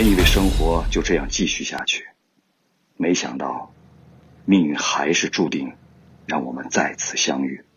原以为生活就这样继续下去，没想到命运还是注定让我们再次相遇。